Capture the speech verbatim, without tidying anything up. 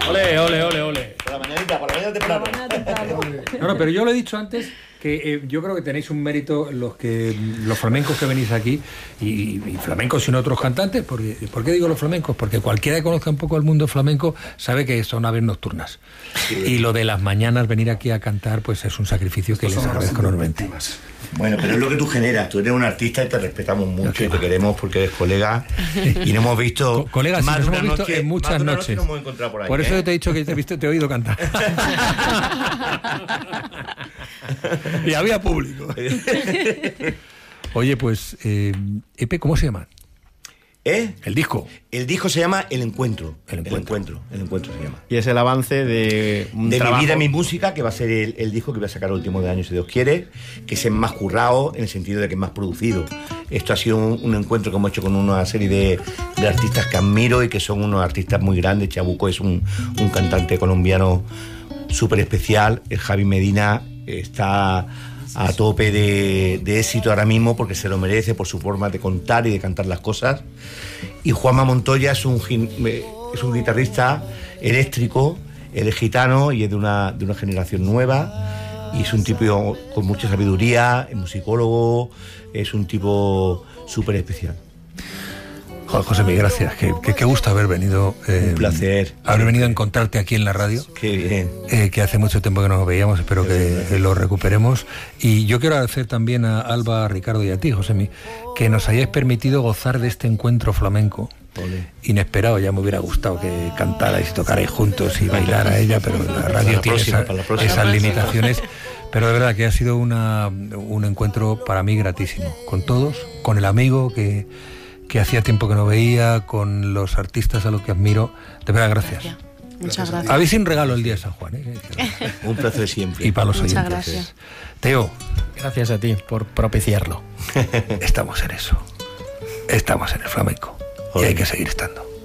Ole, ole, ole, ole. Por la mañanita, por la mañana temprano. No, no, pero yo lo he dicho antes que eh, yo creo que tenéis un mérito los que los flamencos que venís aquí y, y flamencos y no otros cantantes. Porque, ¿por qué digo los flamencos? Porque cualquiera que conozca un poco el mundo flamenco sabe que son aves nocturnas. Sí. Y lo de las mañanas venir aquí a cantar pues es un sacrificio que les agradezco enormemente. Bueno, pero es lo que tú generas. Tú eres un artista y te respetamos mucho okay, y te queremos porque eres colega y nos hemos visto Co colegas más sí, de nos una hemos visto noche, en muchas más noches. Nos hemos encontrado por ahí, por eso ¿eh? yo te he dicho que te he visto, te he oído cantar. Y había público. Oye, pues, eh, Epe, ¿cómo se llama? ¿Eh? El disco. El disco se llama El Encuentro. El Encuentro. El Encuentro, el encuentro se llama. Y es el avance de un De trabajo... mi vida, mi música, que va a ser el, el disco que voy a sacar el último de año, si Dios quiere, que es más currado en el sentido de que es más producido. Esto ha sido un, un encuentro que hemos hecho con una serie de, de artistas que admiro y que son unos artistas muy grandes. Chabuco es un, un cantante colombiano súper especial. El Javi Medina está a tope de, de éxito ahora mismo porque se lo merece por su forma de contar y de cantar las cosas. Y Juanma Montoya es un, es un guitarrista eléctrico, él es gitano y es de una, de una generación nueva y es un tipo con mucha sabiduría, es musicólogo, es un tipo súper especial. Joder, José, mi gracias. Qué, qué, qué gusto haber venido. Eh, un placer. Haber venido a encontrarte aquí en la radio. Qué bien. Eh, que hace mucho tiempo que no nos veíamos, espero qué que bien. Lo recuperemos. Y yo quiero agradecer también a Alba, a Ricardo y a ti, Josemi, que nos hayáis permitido gozar de este encuentro flamenco. Ole. Inesperado, ya me hubiera gustado que cantarais y tocarais juntos y bailara a ella, pero la radio la tiene próxima, esa, esas limitaciones. Pero de verdad que ha sido una, un encuentro para mí gratísimo. Con todos, con el amigo que... que hacía tiempo que no veía, con los artistas a los que admiro. De verdad, gracias. Ya. Muchas gracias. Habéis un regalo el día de San Juan, ¿eh? Un placer siempre. Y para los Muchas oyentes. Gracias. Teo. Gracias a ti por propiciarlo. Estamos en eso. Estamos en el flamenco. Y hay que seguir estando.